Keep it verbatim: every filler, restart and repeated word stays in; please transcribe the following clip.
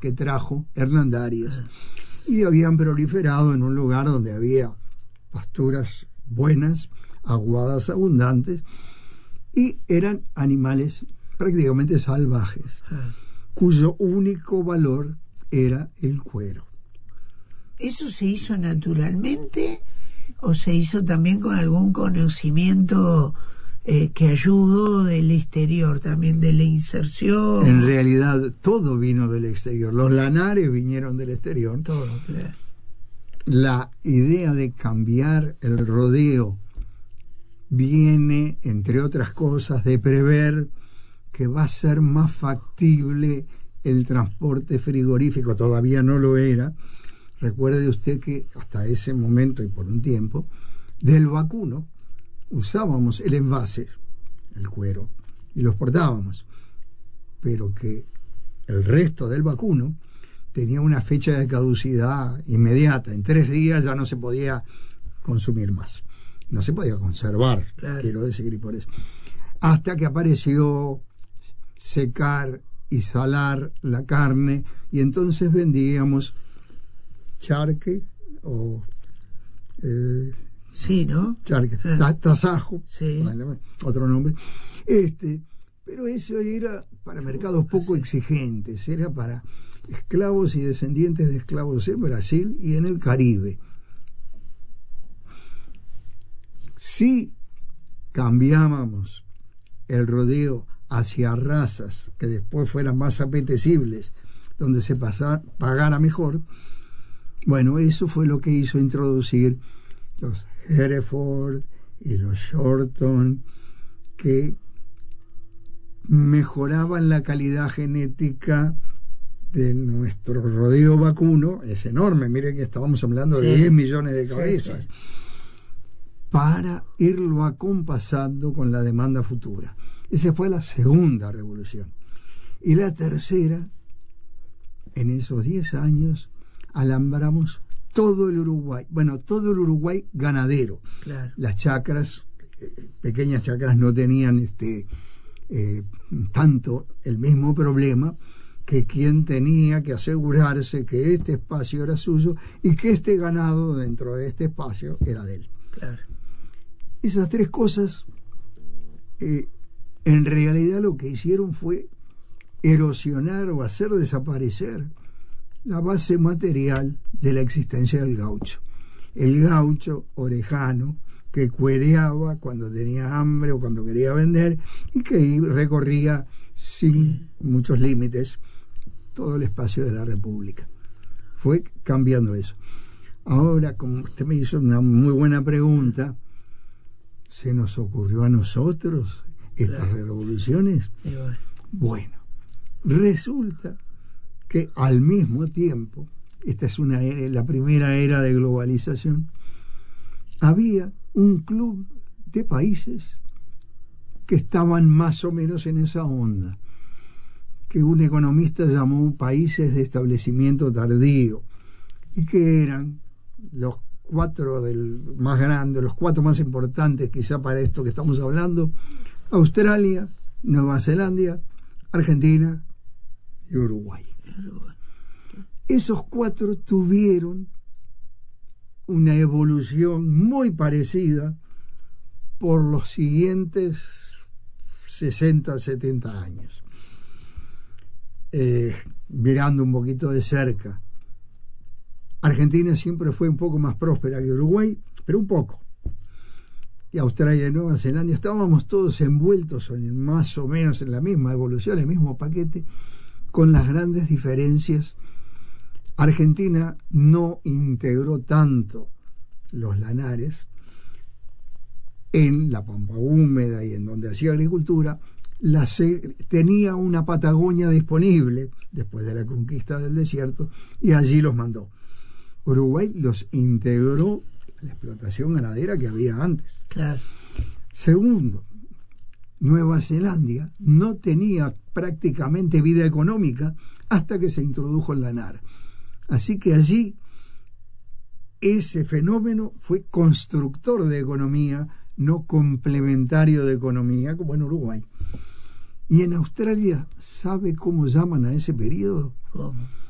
que trajo Hernandarias. Y habían proliferado en un lugar donde había pasturas buenas, aguadas abundantes, y eran animales prácticamente salvajes, cuyo único valor era el cuero. ¿Eso se hizo naturalmente o se hizo también con algún conocimiento eh, que ayudó del exterior, también de la inserción? En realidad todo vino del exterior. Los lanares vinieron del exterior. Todo, claro. La idea de cambiar el rodeo viene, entre otras cosas, de prever que va a ser más factible el transporte frigorífico. Todavía no lo era. Recuerde usted que hasta ese momento y por un tiempo, del vacuno usábamos el envase, el cuero, y lo exportábamos, pero que el resto del vacuno tenía una fecha de caducidad inmediata. En tres días ya no se podía consumir más, no se podía conservar, claro. Quiero decir, y por eso. Hasta que apareció secar y salar la carne, y entonces vendíamos charque o eh, sí, ¿no? Charque, ah. tasajo, sí. Otro nombre. Este, pero eso era para mercados poco sí. exigentes, era para esclavos y descendientes de esclavos en Brasil y en el Caribe. Si cambiábamos el rodeo hacia razas que después fueran más apetecibles, donde se pasara, pagara mejor, bueno, eso fue lo que hizo introducir los Hereford y los Shorton, que mejoraban la calidad genética de nuestro rodeo vacuno. Es enorme, miren que estábamos hablando sí. de diez millones de cabezas, sí, sí. para irlo acompasando con la demanda futura. Esa fue la segunda revolución. Y la tercera, en esos diez años, alambramos todo el Uruguay, bueno, todo el Uruguay ganadero. Claro. Las chacras, eh, pequeñas chacras, no tenían este eh, tanto el mismo problema que quien tenía que asegurarse que este espacio era suyo y que este ganado dentro de este espacio era de él. Claro. Esas tres cosas, eh, en realidad lo que hicieron fue erosionar o hacer desaparecer la base material de la existencia del gaucho. El gaucho orejano que cuereaba cuando tenía hambre o cuando quería vender y que recorría sin muchos límites todo el espacio de la República. Fue cambiando eso. Ahora, como usted me hizo una muy buena pregunta, ¿se nos ocurrió a nosotros estas claro. revoluciones? Sí, bueno. bueno, resulta que al mismo tiempo, esta es una era, la primera era de globalización, había un club de países que estaban más o menos en esa onda, que un economista llamó países de establecimiento tardío, y que eran los cuatro del más grandes, los cuatro más importantes quizá para esto que estamos hablando: Australia, Nueva Zelanda, Argentina y Uruguay. Esos cuatro tuvieron una evolución muy parecida por los siguientes sesenta, setenta años. Eh, mirando un poquito de cerca, Argentina siempre fue un poco más próspera que Uruguay, pero un poco. Y Australia y Nueva Zelanda estábamos todos envueltos en más o menos en la misma evolución, el mismo paquete, con las grandes diferencias. Argentina no integró tanto los lanares en la pampa húmeda y en donde hacía agricultura. La se, tenía una Patagonia disponible después de la conquista del desierto y allí los mandó. Uruguay los integró a la explotación ganadera que había antes. Claro. Segundo, Nueva Zelanda no tenía prácticamente vida económica hasta que se introdujo el lanar. Así que allí ese fenómeno fue constructor de economía, no complementario de economía, como en Uruguay. Y en Australia, ¿sabe cómo llaman a ese periodo? ¿Cómo?